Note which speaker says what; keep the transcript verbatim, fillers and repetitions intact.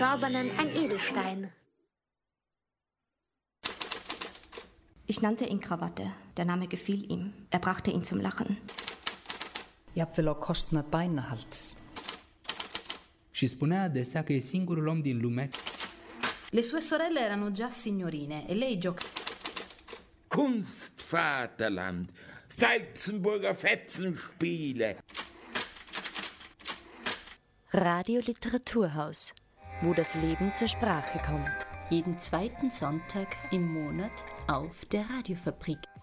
Speaker 1: Verstorbenen ein Edelstein.
Speaker 2: Ich nannte ihn Krawatte. Der Name gefiel ihm. Er brachte ihn zum Lachen.
Speaker 3: Jafnvel á kostnað bænahalds.
Speaker 4: Și spunea adesea că e singurul om din lume.
Speaker 5: Le sue sorelle erano già signorine e lei giocava.
Speaker 6: Kunstvaterland, Salzenburger Fetzenspiele.
Speaker 7: Radio Literaturhaus, wo das Leben zur Sprache kommt.
Speaker 8: Jeden zweiten Sonntag im Monat auf der Radiofabrik.